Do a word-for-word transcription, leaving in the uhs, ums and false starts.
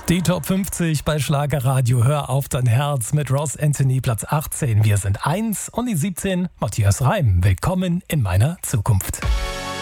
Die Top fünfzig bei Schlagerradio. Hör auf dein Herz mit Ross Anthony, Platz achtzehn. Wir sind eins und die siebzehn, Matthias Reim. Willkommen in meiner Zukunft.